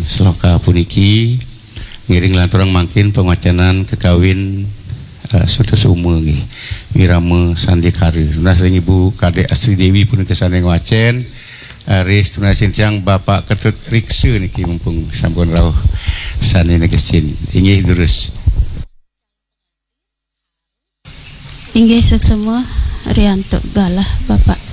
seloka puniki ngiring lanturang mangkin pengacanan kekawin sudah seumur nggih Wirama Sandi Karir. Nah sing Ibu Kadek Asri Dewi pun kesane ngwacen Aris tunasin tiang Bapak Ketut Riksu niki mumpung sampun rawuh sane negesin. Inggih terus. Inggih semua Rianto galah Bapak